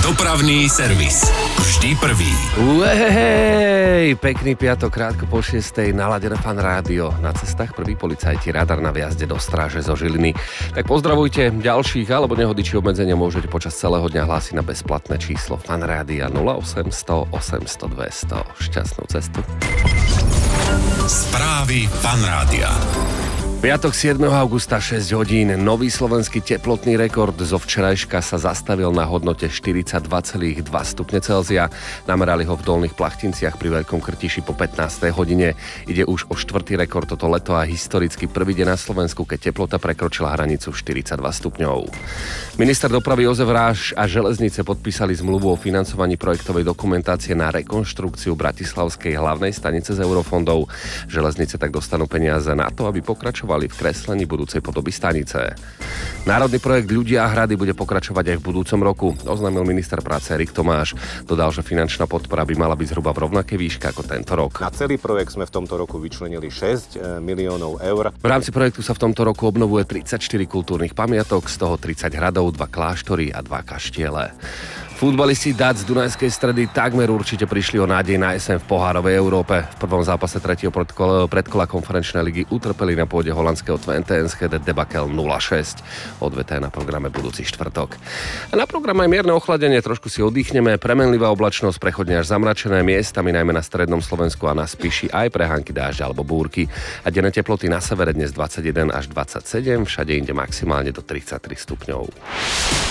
Dopravný servis. Vždy prvý. Uhej, pekný piatok, krátko po 6:00, naladené Fan Rádio. Na cestách prvý policajti, radar na vjazde do stráže zo Žiliny. Tak pozdravujte ďalších, alebo nehody či obmedzenia môžete počas celého dňa hlásiť na bezplatné číslo Fan Rádia 0800 800 200. Šťastnú cestu. Správy Fan Rádia. Piatok 7. augusta 6 hodín. Nový slovenský teplotný rekord zo včerajška sa zastavil na hodnote 42,2 stupne Celzia. Namerali ho v Dolných Plachtinciach pri Veľkom Krtiši po 15. hodine. Ide už o štvrtý rekord toto leto a historicky prvý deň na Slovensku, keď teplota prekročila hranicu 42 stupňov. Minister dopravy Jozef Ráš a železnice podpísali zmluvu o financovaní projektovej dokumentácie na rekonštrukciu bratislavskej hlavnej stanice z eurofondov. Železnice tak dostanú peniaze na to, aby pokračovali v kreslení budúcej podoby stanice. Národný projekt Ľudia a hrady bude pokračovať aj v budúcom roku, oznámil minister práce Erik Tomáš. Dodal, že finančná podpora by mala byť zhruba v rovnakej výške ako tento rok. Na celý projekt sme v tomto roku vyčlenili 6 miliónov eur. V rámci projektu sa v tomto roku obnovuje 34 kultúrnych pamiatok, z toho 30 hradov, 2 kláštory a 2 kaštiele. Futbalisti DAC z Dunajskej Stredy takmer určite prišli o nádej na jeseň v pohárovej Európe. V prvom zápase 3. predkola konferenčnej ligy utrpeli na pôde holandského Twente Enschede debakel 0-6. Odveta je na programe budúci štvrtok. A na programe aj mierne ochladenie, trošku si oddychneme, premenlivá oblačnosť, prechodne až zamračené miestami, najmä na strednom Slovensku a na Spiši aj prehánky dážď alebo búrky. A denné teploty na severe dnes 21 až 27, všade inde maximálne do 33 stupňov.